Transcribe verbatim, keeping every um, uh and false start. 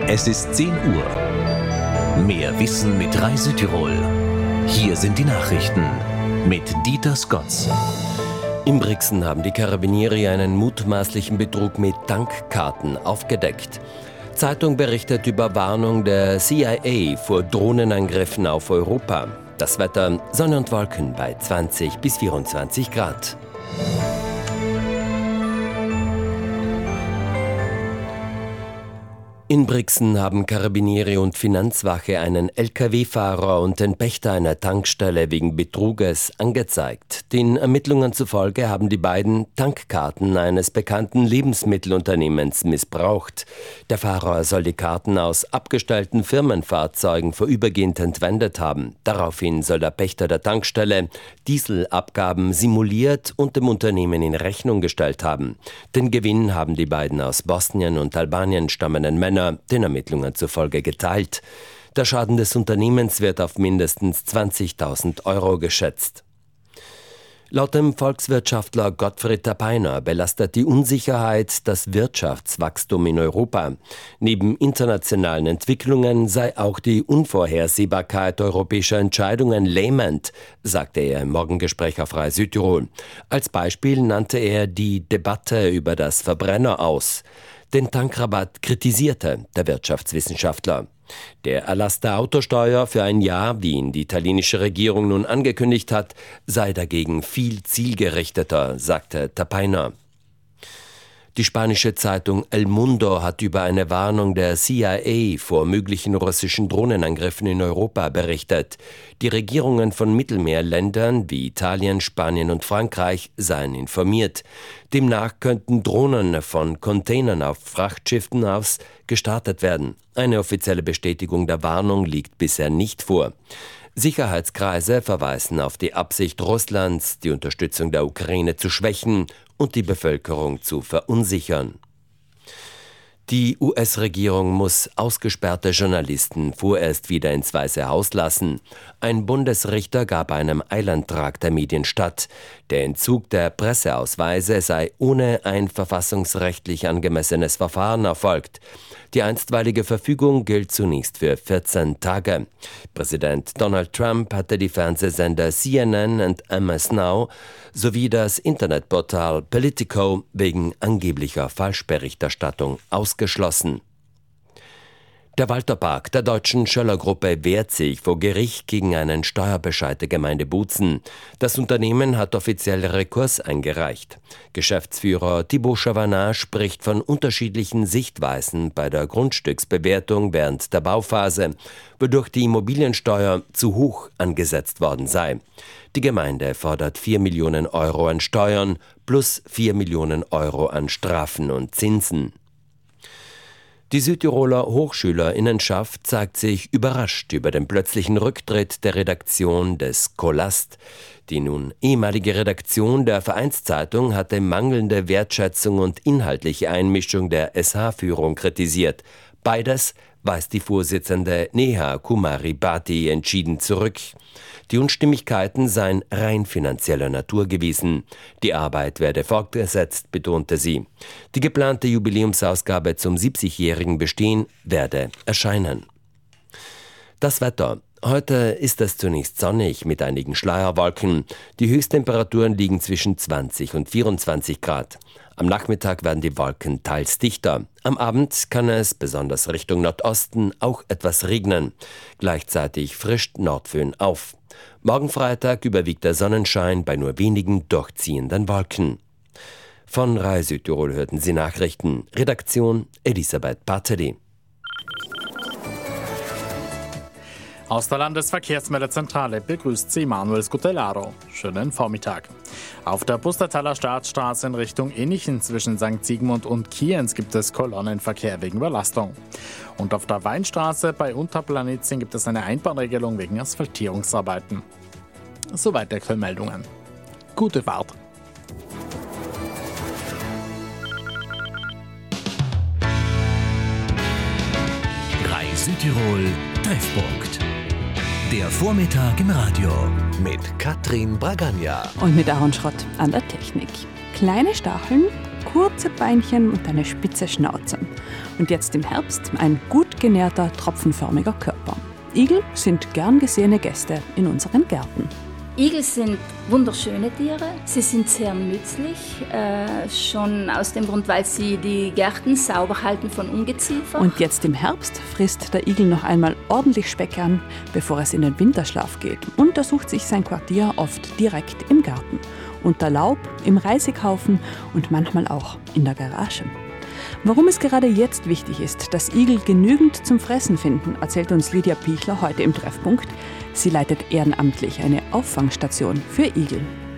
Es ist zehn Uhr. Mehr Wissen mit Rai Südtirol. Hier sind die Nachrichten mit Dieter Scotts. In Brixen haben die Carabinieri einen mutmaßlichen Betrug mit Tankkarten aufgedeckt. Zeitung berichtet über Warnung der C I A vor Drohnenangriffen auf Europa. Das Wetter: Sonne und Wolken bei zwanzig bis vierundzwanzig Grad. In Brixen haben Carabinieri und Finanzwache einen L K W-Fahrer und den Pächter einer Tankstelle wegen Betruges angezeigt. Den Ermittlungen zufolge haben die beiden Tankkarten eines bekannten Lebensmittelunternehmens missbraucht. Der Fahrer soll die Karten aus abgestellten Firmenfahrzeugen vorübergehend entwendet haben. Daraufhin soll der Pächter der Tankstelle Dieselabgaben simuliert und dem Unternehmen in Rechnung gestellt haben. Den Gewinn haben die beiden aus Bosnien und Albanien stammenden Männer den Ermittlungen zufolge geteilt. Der Schaden des Unternehmens wird auf mindestens zwanzigtausend Euro geschätzt. Laut dem Volkswirtschaftler Gottfried Tapeiner belastet die Unsicherheit das Wirtschaftswachstum in Europa. Neben internationalen Entwicklungen sei auch die Unvorhersehbarkeit europäischer Entscheidungen lähmend, sagte er im Morgengespräch auf Rai Südtirol. Als Beispiel nannte er die Debatte über das Verbrenner aus. Den Tankrabatt kritisierte der Wirtschaftswissenschaftler. Der Erlass der Autosteuer für ein Jahr, wie ihn die italienische Regierung nun angekündigt hat, sei dagegen viel zielgerichteter, sagte Tapeiner. Die spanische Zeitung El Mundo hat über eine Warnung der C I A vor möglichen russischen Drohnenangriffen in Europa berichtet. Die Regierungen von Mittelmeerländern wie Italien, Spanien und Frankreich seien informiert. Demnach könnten Drohnen von Containern auf Frachtschiffen aus gestartet werden. Eine offizielle Bestätigung der Warnung liegt bisher nicht vor. Sicherheitskreise verweisen auf die Absicht Russlands, die Unterstützung der Ukraine zu schwächen und die Bevölkerung zu verunsichern. Die U S-Regierung muss ausgesperrte Journalisten vorerst wieder ins Weiße Haus lassen. Ein Bundesrichter gab einem Eilantrag der Medien statt. Der Entzug der Presseausweise sei ohne ein verfassungsrechtlich angemessenes Verfahren erfolgt. Die einstweilige Verfügung gilt zunächst für vierzehn Tage. Präsident Donald Trump hatte die Fernsehsender C N N und M S Now sowie das Internetportal Politico wegen angeblicher Falschberichterstattung ausgeschlossen. Der Walterpark der deutschen Schöller-Gruppe wehrt sich vor Gericht gegen einen Steuerbescheid der Gemeinde Bozen. Das Unternehmen hat offiziell Rekurs eingereicht. Geschäftsführer Thibaut Chavanat spricht von unterschiedlichen Sichtweisen bei der Grundstücksbewertung während der Bauphase, wodurch die Immobiliensteuer zu hoch angesetzt worden sei. Die Gemeinde fordert vier Millionen Euro an Steuern plus vier Millionen Euro an Strafen und Zinsen. Die Südtiroler Hochschülerinnenschaft zeigt sich überrascht über den plötzlichen Rücktritt der Redaktion des Kolast. Die nun ehemalige Redaktion der Vereinszeitung hatte mangelnde Wertschätzung und inhaltliche Einmischung der S H-Führung kritisiert. Beides weist die Vorsitzende Neha Kumari Bhatti entschieden zurück. Die Unstimmigkeiten seien rein finanzieller Natur gewesen. Die Arbeit werde fortgesetzt, betonte sie. Die geplante Jubiläumsausgabe zum siebzigjährigen Bestehen werde erscheinen. Das Wetter. Heute ist es zunächst sonnig mit einigen Schleierwolken. Die Höchsttemperaturen liegen zwischen zwanzig und vierundzwanzig Grad. Am Nachmittag werden die Wolken teils dichter. Am Abend kann es, besonders Richtung Nordosten, auch etwas regnen. Gleichzeitig frischt Nordföhn auf. Morgen Freitag überwiegt der Sonnenschein bei nur wenigen durchziehenden Wolken. Von Rai Südtirol hörten Sie Nachrichten. Redaktion Elisabeth Barteli. Aus der Landesverkehrsmeldezentrale begrüßt Sie Manuel Scutellaro. Schönen Vormittag. Auf der Pustertaler Staatsstraße in Richtung Innichen zwischen Sankt Sigmund und Kienz gibt es Kolonnenverkehr wegen Überlastung. Und auf der Weinstraße bei Unterplanitien gibt es eine Einbahnregelung wegen Asphaltierungsarbeiten. Soweit der Meldungen. Gute Fahrt. Rai Südtirol Treffpunkt. Der Vormittag im Radio mit Katrin Bragagna und mit Aaron Schrott an der Technik. Kleine Stacheln kurze Beinchen und eine spitze Schnauze. Und jetzt im Herbst ein gut genährter, tropfenförmiger Körper. Igel sind gern gesehene Gäste in unseren Gärten. Igel sind wunderschöne Tiere. Sie sind sehr nützlich, äh, schon aus dem Grund, weil sie die Gärten sauber halten von Ungeziefer. Und jetzt im Herbst frisst der Igel noch einmal ordentlich Speck an, bevor es in den Winterschlaf geht. Und er sucht sich sein Quartier oft direkt im Garten. Unter Laub, im Reisighaufen und manchmal auch in der Garage. Warum es gerade jetzt wichtig ist, dass Igel genügend zum Fressen finden, erzählt uns Lydia Pichler heute im Treffpunkt. Sie leitet ehrenamtlich eine Auffangstation für Igel.